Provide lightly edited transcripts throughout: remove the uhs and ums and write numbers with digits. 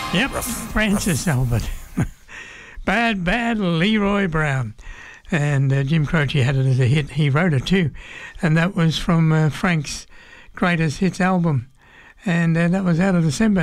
Yep, Francis Albert. Bad Leroy Brown. And Jim Croce had it as a hit. He wrote it too. And that was from Frank's Greatest Hits album. And that was out of December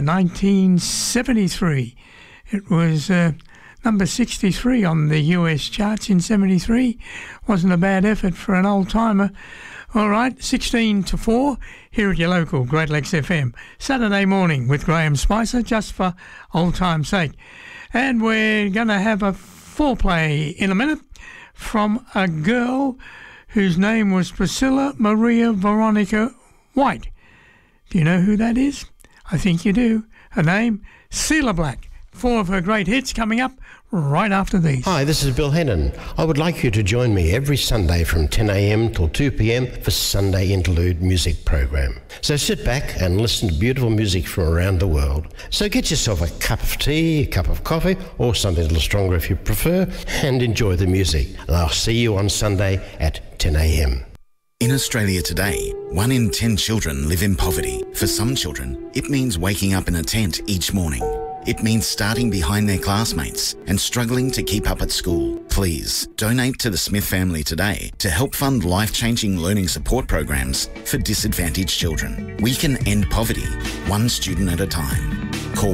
1973. It was number 63 on the US charts in 73. Wasn't a bad effort for an old-timer. All right, 16 to 4 here at your local Great Lakes FM. Saturday morning with Graham Spicer, just for old time's sake. And we're going to have a foreplay in a minute from a girl whose name was Priscilla Maria Veronica White. Do you know who that is? I think you do. Her name, Cilla Black. 4 of her great hits coming up right after these. Hi, this is Bill Hennon. I would like you to join me every Sunday from 10 a.m. till 2 p.m. for Sunday Interlude music program. So sit back and listen to beautiful music from around the world. So get yourself a cup of tea, a cup of coffee, or something a little stronger if you prefer, and enjoy the music. And I'll see you on Sunday at 10 a.m. In Australia today, 1 in 10 children live in poverty. For some children, it means waking up in a tent each morning. It means starting behind their classmates and struggling to keep up at school. Please donate to the Smith family today to help fund life-changing learning support programs for disadvantaged children. We can end poverty, one student at a time. Call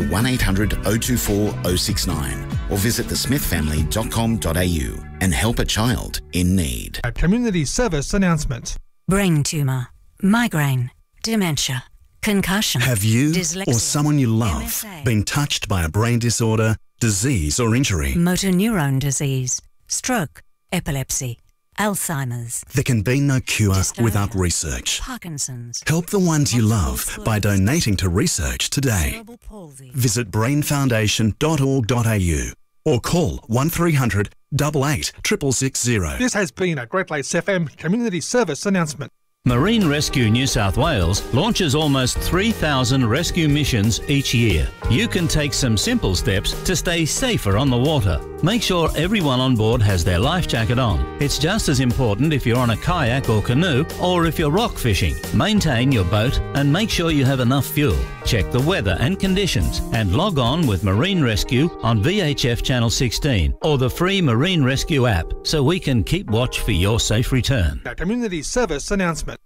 1-800-024-069 or visit thesmithfamily.com.au and help a child in need. A community service announcement. Brain tumour, migraine, dementia, concussion. Have you dyslexia, or someone you love MSA, been touched by a brain disorder, disease or injury? motor neurone disease, stroke, epilepsy, Alzheimer's. There can be no cure Dystonia, without research. Parkinson's. Help the ones you love by donating to research today. Cerebral palsy. Visit brainfoundation.org.au or call 1300 88 660. This has been a Great Lakes FM community service announcement. Marine Rescue New South Wales launches almost 3,000 rescue missions each year. You can take some simple steps to stay safer on the water. Make sure everyone on board has their life jacket on. It's just as important if you're on a kayak or canoe or if you're rock fishing. Maintain your boat and make sure you have enough fuel. Check the weather and conditions and log on with Marine Rescue on VHF Channel 16 or the free Marine Rescue app so we can keep watch for your safe return. A community service announcement.